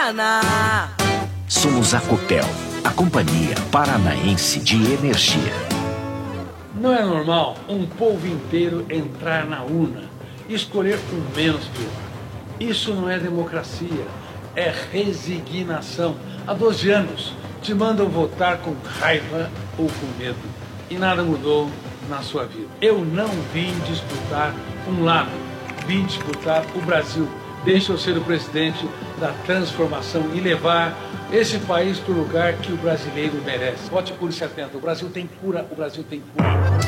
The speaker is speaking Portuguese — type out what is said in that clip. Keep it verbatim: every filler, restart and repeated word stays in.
Paraná. Somos a Copel, a Companhia Paranaense de Energia. Não é normal um povo inteiro entrar na urna e escolher o menos pior. Isso não é democracia, é resignação. Há doze anos te mandam votar com raiva ou com medo e nada mudou na sua vida. Eu não vim disputar um lado, vim disputar o Brasil. Deixa eu ser o presidente da transformação e levar esse país para o lugar que o brasileiro merece. Vote por setenta. O Brasil tem cura, o Brasil tem cura.